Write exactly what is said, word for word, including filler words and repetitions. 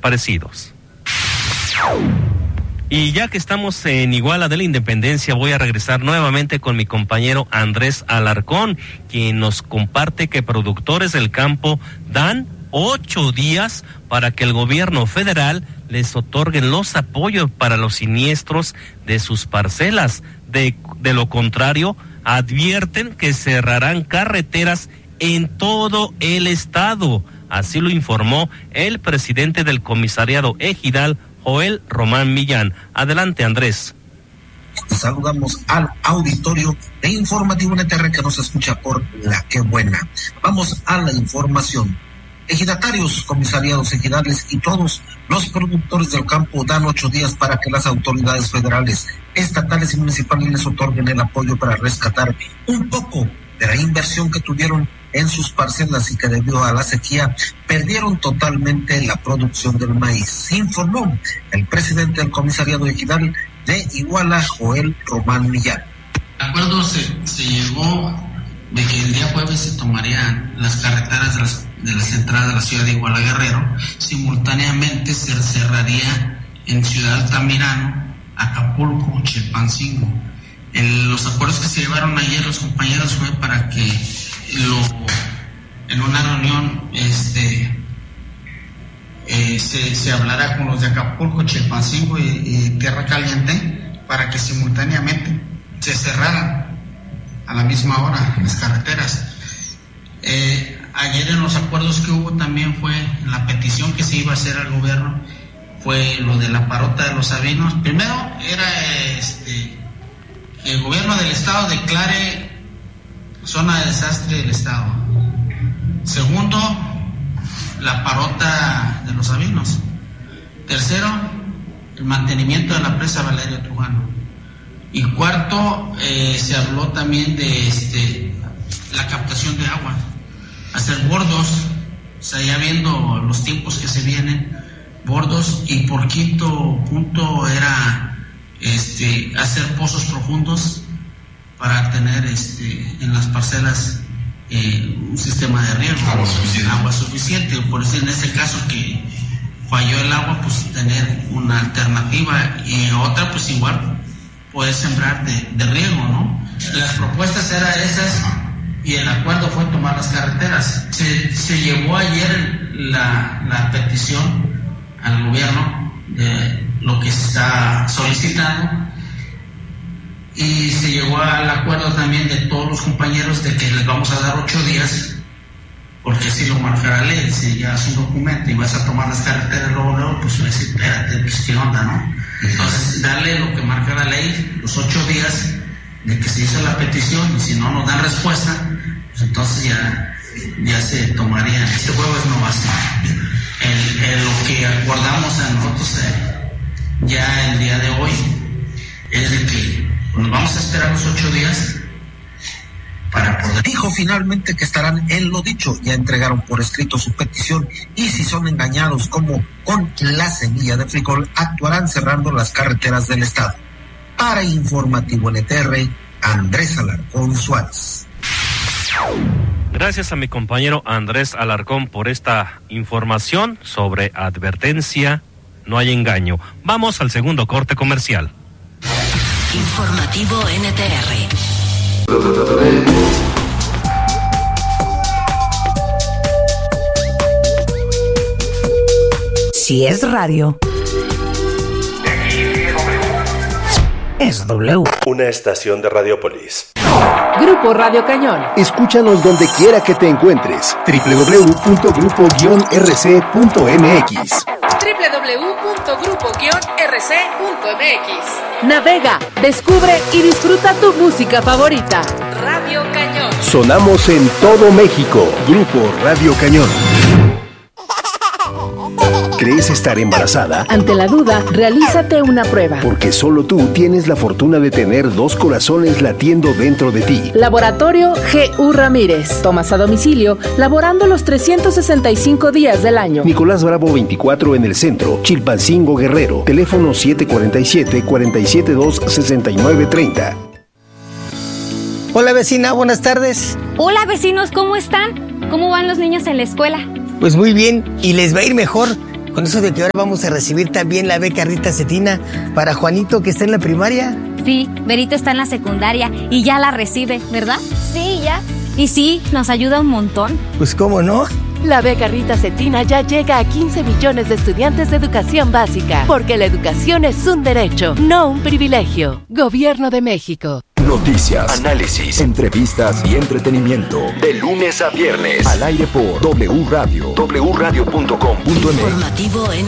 desaparecidos. Y ya que estamos en Iguala de la Independencia, voy a regresar nuevamente con mi compañero Andrés Alarcón, quien nos comparte que productores del campo dan ocho días para que el gobierno federal les otorguen los apoyos para los siniestros de sus parcelas. De, de lo contrario, advierten que cerrarán carreteras en todo el estado. Así lo informó el presidente del comisariado ejidal, Joel Román Millán. Adelante, Andrés. Saludamos al auditorio de Informativo N T R que nos escucha por La Que Buena. Vamos a la información. Ejidatarios, comisariados ejidales y todos los productores del campo dan ocho días para que las autoridades federales, estatales y municipales les otorguen el apoyo para rescatar un poco de la inversión que tuvieron en sus parcelas y que debido a la sequía perdieron totalmente la producción del maíz. Informó el presidente del comisariado ejidal de Iguala, Joel Román Millán. El acuerdo se, se llegó de que el día jueves se tomarían las carreteras de las, de las entradas de la ciudad de Iguala Guerrero. Simultáneamente se cerraría en Ciudad Altamirano, Acapulco, Chilpancingo. El, los acuerdos que se llevaron ayer los compañeros fue para que lo, en una reunión este, eh, se, se hablará con los de Acapulco, Chilpancingo y, y Tierra Caliente para que simultáneamente se cerraran a la misma hora las carreteras. Eh, ayer en los acuerdos que hubo también fue la petición que se iba a hacer al gobierno, fue lo de la parota de los Sabinos. Primero era este que el gobierno del estado declare zona de desastre del estado. Segundo, la parota de los Sabinos. Tercero, el mantenimiento de la presa Valerio Trujano. Y cuarto, eh, se habló también de este la captación de agua, hacer bordos, o sea, ya viendo los tiempos que se vienen, bordos. Y por quinto punto era este hacer pozos profundos para tener este en las parcelas eh, un sistema de riego, agua suficiente. agua suficiente. Por eso en ese caso que falló el agua, pues tener una alternativa, y otra pues igual poder sembrar de, de riego, ¿no? Las propuestas eran esas y el acuerdo fue tomar las carreteras. Se, se llevó ayer la, la petición al gobierno de lo que se está solicitando, y se llegó al acuerdo también de todos los compañeros de que les vamos a dar ocho días, porque así lo marca la ley. Si ya es un documento y vas a tomar las carreteras luego, luego pues vas a decir, espérate, pues qué onda, ¿no? Entonces darle lo que marca la ley, los ocho días de que se hizo la petición, y si no nos dan respuesta, pues entonces ya, ya se tomaría. Este jueves no va a ser. El, el, lo que acordamos a nosotros eh, ya el día de hoy es de que nos vamos a esperar los ocho días para poder. Dijo finalmente que estarán en lo dicho, ya entregaron por escrito su petición, y si son engañados como con la semilla de frijol, actuarán cerrando las carreteras del estado. Para Informativo N T R, Andrés Alarcón Suárez. Gracias a mi compañero Andrés Alarcón por esta información sobre advertencia, no hay engaño. Vamos al segundo corte comercial. Informativo N T R. Si es radio, es W. Una estación de Radiopolis. Grupo Radio Cañón. Escúchanos donde quiera que te encuentres. doble u doble u doble u punto grupo guion r c punto m x. doble u doble u doble u punto grupo guion r c punto m x. Navega, descubre y disfruta tu música favorita. Radio Cañón. Sonamos en todo México. Grupo Radio Cañón. ¿Crees estar embarazada? Ante la duda, realízate una prueba. Porque solo tú tienes la fortuna de tener dos corazones latiendo dentro de ti. Laboratorio G U Ramírez. Tomas a domicilio, laborando los trescientos sesenta y cinco días del año. Nicolás Bravo veinticuatro en el centro, Chilpancingo, Guerrero. Teléfono siete cuatro siete, cuatro siete dos, seis nueve tres cero. Hola vecina, buenas tardes. Hola vecinos, ¿cómo están? ¿Cómo van los niños en la escuela? Pues muy bien, y les va a ir mejor. con eso de que ahora vamos a recibir también la beca Rita Cetina para Juanito, que está en la primaria. Sí, Berito está en la secundaria y ya la recibe, ¿verdad? Sí, ya. Y sí, nos ayuda un montón. Pues cómo no. La beca Rita Cetina ya llega a quince millones de estudiantes de educación básica, porque la educación es un derecho, no un privilegio. Gobierno de México. Noticias, análisis, entrevistas y entretenimiento. De lunes a viernes. Al aire por W Radio. W radio punto com punto m x.